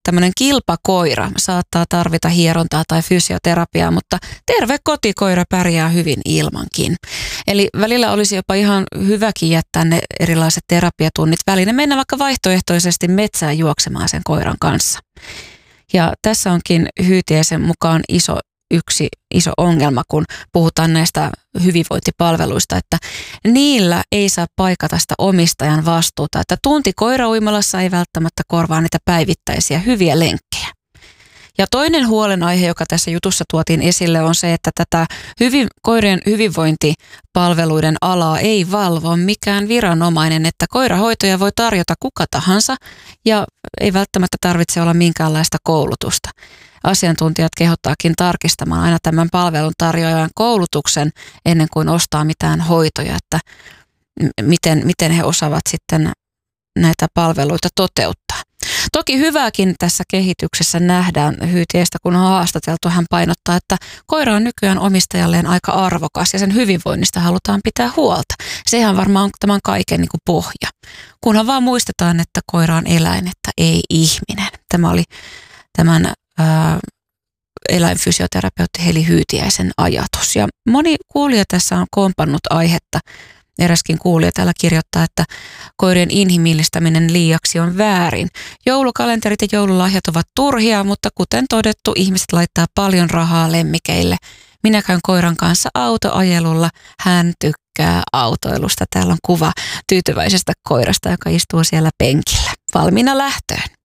tämmöinen kilpakoira saattaa tarvita hierontaa tai fysioterapiaa, mutta terve kotikoira pärjää hyvin ilmankin. Eli välillä olisi jopa ihan hyväkin jättää ne erilaiset terapiatunnit väliin ja mennä vaikka vaihtoehtoisesti metsään juoksemaan sen koiran kanssa. Ja tässä onkin Hyytiäisen mukaan yksi iso ongelma, kun puhutaan näistä hyvinvointipalveluista, että niillä ei saa paikata sitä omistajan vastuuta, että tunti koirauimalassa ei välttämättä korvaa niitä päivittäisiä hyviä lenkkejä. Ja toinen huolenaihe, joka tässä jutussa tuotiin esille, on se, että tätä koirien hyvinvointipalveluiden alaa ei valvo mikään viranomainen, että koirahoitoja voi tarjota kuka tahansa ja ei välttämättä tarvitse olla minkäänlaista koulutusta. Asiantuntijat kehottaakin tarkistamaan aina tämän palvelun tarjoajan koulutuksen ennen kuin ostaa mitään hoitoja, että miten he osaavat sitten näitä palveluita toteuttaa. Toki hyvääkin tässä kehityksessä nähdään. Hyytiäistä, kun on haastateltu, hän painottaa, että koira on nykyään omistajalleen aika arvokas ja sen hyvinvoinnista halutaan pitää huolta. Sehän varmaan on tämän kaiken niin kuin pohja. Kunhan vaan muistetaan, että koira on eläin, että ei ihminen. Tämä oli tämän eläinfysioterapeutti Heli Hyytiäisen ajatus. Ja moni kuulija tässä on kompannut aihetta. Eräskin kuulija täällä kirjoittaa, että koirien inhimillistäminen liiaksi on väärin. Joulukalenterit ja joululahjat ovat turhia, mutta kuten todettu, ihmiset laittaa paljon rahaa lemmikeille. Minä käyn koiran kanssa autoajelulla. Hän tykkää autoilusta. Täällä on kuva tyytyväisestä koirasta, joka istuu siellä penkillä valmiina lähtöön.